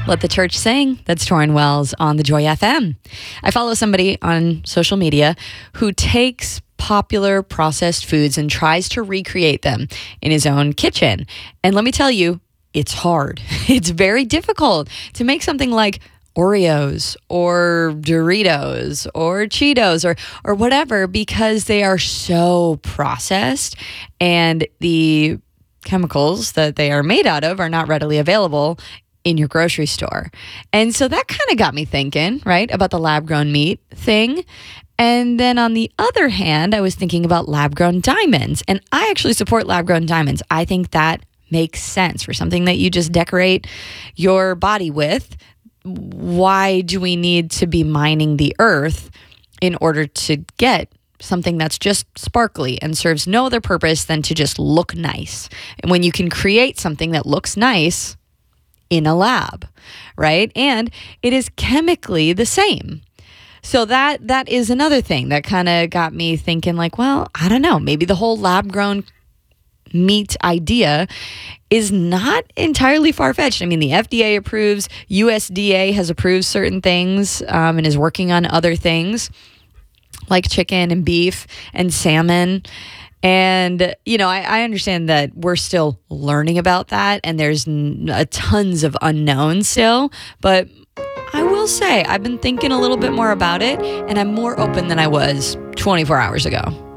Let the Church Sing. That's Torrin Wells on the Joy FM. I follow somebody on social media who takes popular processed foods and tries to recreate them in his own kitchen. And let me tell you, it's hard. It's very difficult to make something like Oreos or Doritos or Cheetos or whatever, because they are so processed and the chemicals that they are made out of are not readily available in your grocery store. And so that kind of got me thinking, right, about the lab-grown meat thing. And then on the other hand, I was thinking about lab-grown diamonds. And I actually support lab-grown diamonds. I think that makes sense for something that you just decorate your body with. Why do we need to be mining the earth in order to get something that's just sparkly and serves no other purpose than to just look nice? And when you can create something that looks nice in a lab, right? And it is chemically the same. So that is another thing that kind of got me thinking, like, well, I don't know, maybe the whole lab-grown meat idea is not entirely far-fetched. I mean, the FDA approves, USDA has approved certain things and is working on other things like chicken and beef and salmon. And, you know, I understand that we're still learning about that and there's tons of unknowns still, but I will say I've been thinking a little bit more about it and I'm more open than I was 24 hours ago.